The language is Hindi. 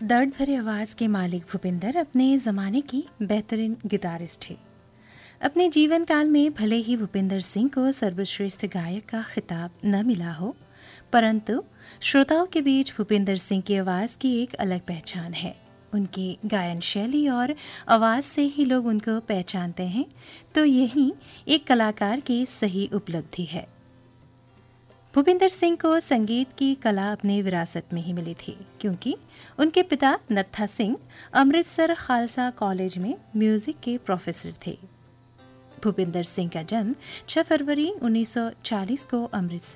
दर्द भरे आवाज़ के मालिक भूपिंदर अपने ज़माने की बेहतरीन गिटारिस्ट थे। अपने जीवन काल में भले ही भूपिंदर सिंह को सर्वश्रेष्ठ गायक का खिताब न मिला हो, परंतु श्रोताओं के बीच भूपिंदर सिंह की आवाज़ की एक अलग पहचान है। उनकी गायन शैली और आवाज़ से ही लोग उनको पहचानते हैं, तो यही एक कलाकार की सही उपलब्धि है। भूपिंदर सिंह को संगीत की कला अपनी विरासत में ही मिली थी, क्योंकि उनके पिता नत्था सिंह अमृतसर खालसा कॉलेज में म्यूजिक के प्रोफेसर थे। भूपिंदर सिंह का जन्म 6 फरवरी 1940 को अमृतसर